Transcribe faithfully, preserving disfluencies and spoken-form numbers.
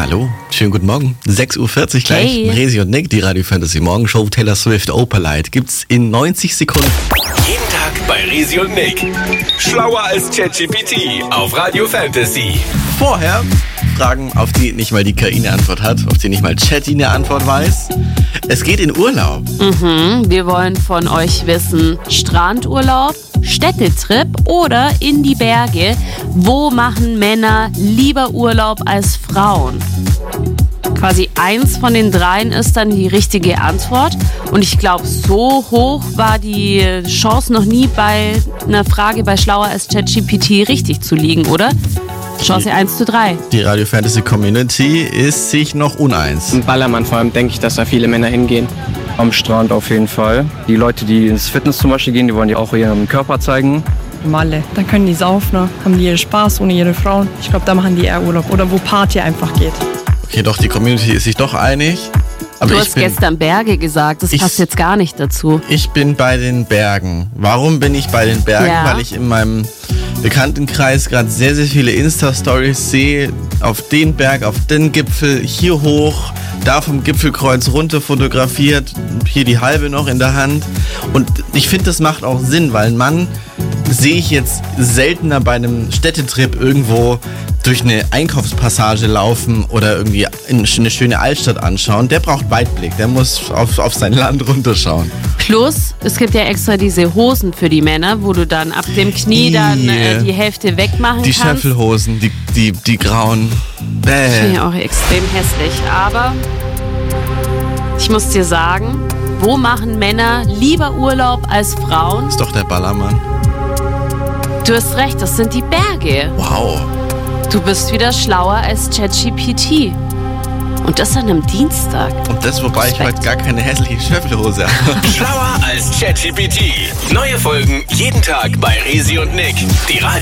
Hallo, schönen guten Morgen. sechs Uhr vierzig gleich. Hey. Resi und Nick, die Radio Fantasy Morgenshow. Taylor Swift, Opalite gibt's in neunzig Sekunden. Jeden Tag bei Resi und Nick. Schlauer als ChatGPT auf Radio Fantasy. Vorher Fragen, auf die nicht mal die K I eine Antwort hat, auf die nicht mal Chatty eine Antwort weiß. Es geht in Urlaub. Mhm, wir wollen von euch wissen, Strandurlaub, Städtetrip oder in die Berge. Wo machen Männer lieber Urlaub als Frauen? Quasi eins von den dreien ist dann die richtige Antwort. Und ich glaube, so hoch war die Chance noch nie bei einer Frage bei Schlauer als ChatGPT richtig zu liegen, oder? Chance eins zu drei. Die Radio Fantasy Community ist sich noch uneins. Im Ballermann vor allem denke ich, dass da viele Männer hingehen. Am Strand auf jeden Fall. Die Leute, die ins Fitness zum Beispiel gehen, die wollen ja auch ihren Körper zeigen. Malle. Da können die saufen, haben die ihren Spaß ohne ihre Frauen. Ich glaube, da machen die eher Urlaub. Oder wo Party einfach geht. Okay, doch, die Community ist sich doch einig. Aber Du ich hast bin, gestern Berge gesagt, das Ich- passt jetzt gar nicht dazu. ich bin bei den Bergen. Warum bin ich bei den Bergen? Ja. Weil ich in meinem Bekanntenkreis gerade sehr, sehr viele Insta-Stories sehe. Auf den Berg, auf den Gipfel, hier hoch, da vom Gipfelkreuz runter fotografiert, hier die halbe noch in der Hand. Und ich finde, das macht auch Sinn, weil ein Mann sehe ich jetzt seltener bei einem Städtetrip irgendwo durch eine Einkaufspassage laufen oder irgendwie eine schöne Altstadt anschauen. Der braucht Weitblick, der muss auf, auf sein Land runterschauen. Plus, es gibt ja extra diese Hosen für die Männer, wo du dann ab dem Knie dann äh, die Hälfte wegmachen Die kannst. Schöffelhosen, die, die, die grauen. Finde ich Bäh. auch extrem hässlich. Aber ich muss dir sagen, wo machen Männer lieber Urlaub als Frauen? Ist doch der Ballermann. Du hast recht, das sind die Berge. Wow. Du bist wieder schlauer als ChatGPT. Und das an einem Dienstag. Und das, wobei ich Respekt. heute gar keine hässliche Schöffelhose habe. Schlauer als ChatGPT. Neue Folgen jeden Tag bei Resi und Nick. Die Radio